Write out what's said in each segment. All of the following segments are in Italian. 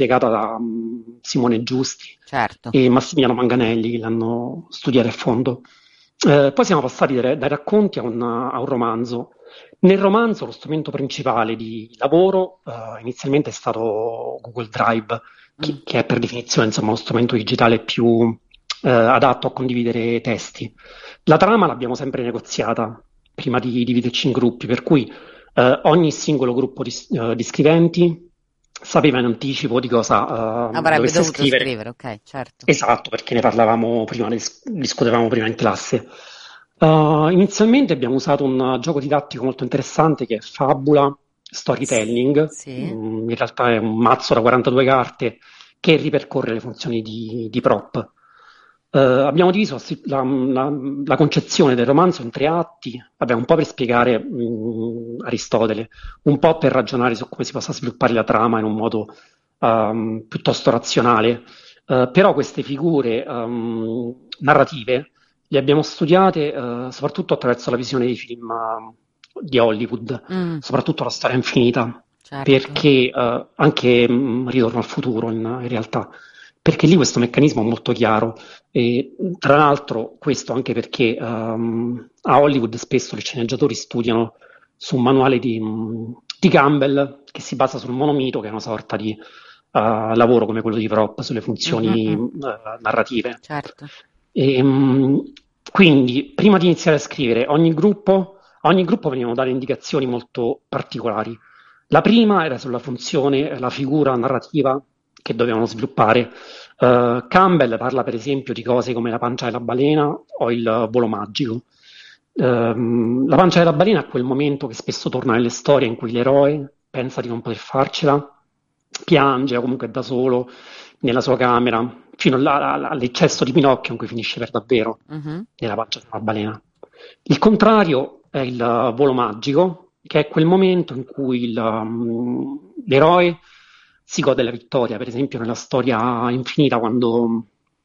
spiegata da Simone Giusti certo. e Massimiliano Manganelli, che l'hanno studiata a fondo. Poi siamo passati dai racconti a un romanzo. Nel romanzo lo strumento principale di lavoro inizialmente è stato Google Drive, Mm. che è per definizione insomma, lo strumento digitale più adatto a condividere testi. La trama l'abbiamo sempre negoziata prima di dividerci in gruppi, per cui ogni singolo gruppo di scriventi sapeva in anticipo di cosa Avrebbe dovesse dovuto scrivere. scrivere, ok, certo. Esatto, perché ne parlavamo prima, discutevamo prima in classe. Inizialmente abbiamo usato un gioco didattico molto interessante che è Fabula Storytelling. Sì. In realtà è un mazzo da 42 carte che ripercorre le funzioni di prop. Abbiamo diviso la concezione del romanzo in tre atti, vabbè, un po' per spiegare Aristotele, un po' per ragionare su come si possa sviluppare la trama in un modo piuttosto razionale. Però queste figure narrative le abbiamo studiate soprattutto attraverso la visione dei film di Hollywood, Mm, soprattutto La storia infinita, certo. perché anche Ritorno al futuro in realtà, perché lì questo meccanismo è molto chiaro. E, tra l'altro questo anche perché a Hollywood spesso gli sceneggiatori studiano su un manuale di Campbell che si basa sul monomito, che è una sorta di lavoro come quello di Prop sulle Mm, mm, funzioni mm, narrative. certo. E, quindi, prima di iniziare a scrivere, a ogni gruppo venivano date indicazioni molto particolari. La prima era sulla funzione, la figura narrativa che dovevano sviluppare. Campbell parla per esempio di cose come la pancia della balena o il volo magico. La pancia della balena è quel momento che spesso torna nelle storie in cui l'eroe pensa di non poter farcela, piange o comunque è da solo nella sua camera, fino all'eccesso di Pinocchio in cui finisce per davvero Mhm. nella pancia della balena. Il contrario è il volo magico, che è quel momento in cui l'eroe si gode della vittoria, per esempio nella storia infinita quando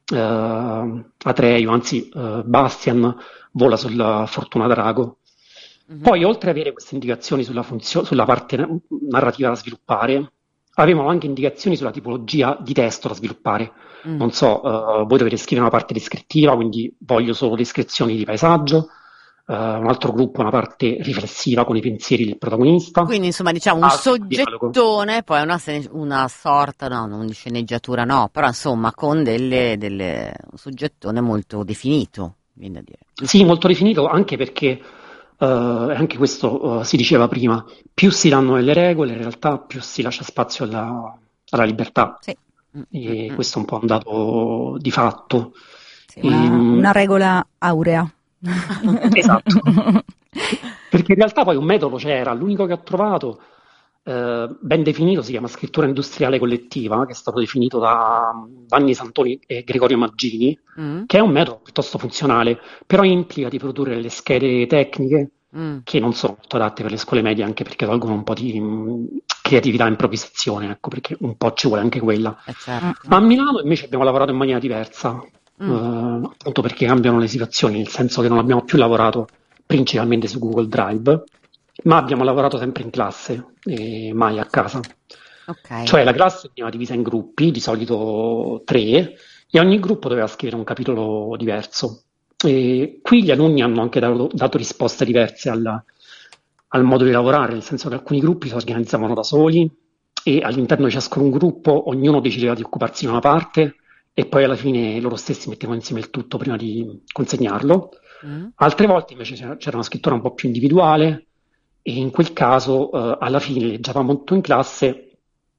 Atreio, anzi Bastian, vola sul Fortuna Drago. Mhm. Poi, oltre ad avere queste indicazioni sulla parte narrativa da sviluppare, avevano anche indicazioni sulla tipologia di testo da sviluppare. Mm. Non so, voi dovete scrivere una parte descrittiva, quindi voglio solo descrizioni di paesaggio, un altro gruppo una parte riflessiva con i pensieri del protagonista, Quindi, insomma, diciamo un altro un dialogo. soggettone, poi una sorta, no, non di sceneggiatura, no, però insomma con un soggettone molto definito, viene da dire, Sì, giusto? molto definito, anche perché, anche questo si diceva prima, più si danno delle regole, in realtà più si lascia spazio alla libertà. Sì. Mm, mm, E mm. questo è un po' un dato di fatto. Sì, E, una regola aurea. esatto. Perché in realtà poi un metodo c'era, l'unico che ho trovato ben definito si chiama scrittura industriale collettiva, che è stato definito da Vanni Santoni e Gregorio Maggini, Mm, che è un metodo piuttosto funzionale, però implica di produrre delle schede tecniche mm, che non sono molto adatte per le scuole medie, anche perché tolgono un po' di creatività e improvvisazione, ecco, perché un po' ci vuole anche quella. certo. A Milano invece abbiamo lavorato in maniera diversa, Mm, appunto perché cambiano le situazioni, nel senso che non abbiamo più lavorato principalmente su Google Drive, ma abbiamo lavorato sempre in classe e mai a casa. ok. Cioè la classe veniva divisa in gruppi, di solito tre, e ogni gruppo doveva scrivere un capitolo diverso. E qui gli alunni hanno anche dato risposte diverse al modo di lavorare, nel senso che alcuni gruppi si organizzavano da soli e all'interno di ciascun gruppo ognuno decideva di occuparsi di una parte e poi alla fine loro stessi mettevano insieme il tutto prima di consegnarlo. Mm. Altre volte invece c'era una scrittura un po' più individuale e in quel caso alla fine leggevamo tutto in classe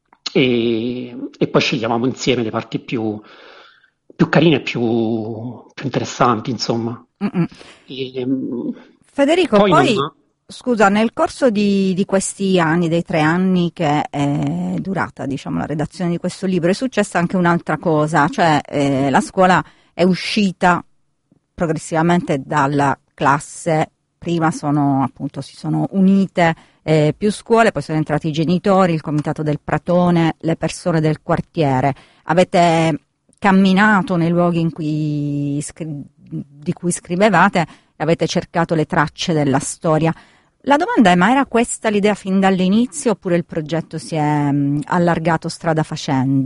e poi sceglievamo insieme le parti più carine e più interessanti, insomma. Mm-mm. E, Federico, poi non... poi, scusa, nel corso di questi anni, dei 3 anni che è durata, diciamo, la redazione di questo libro, è successa anche un'altra cosa, cioè la scuola è uscita progressivamente dalla classe, prima appunto, si sono unite più scuole, poi sono entrati i genitori, il comitato del Pratone, le persone del quartiere. Avete camminato nei luoghi di cui scrivevate, avete cercato le tracce della storia. La domanda è: ma era questa l'idea fin dall'inizio oppure il progetto si è allargato strada facendo?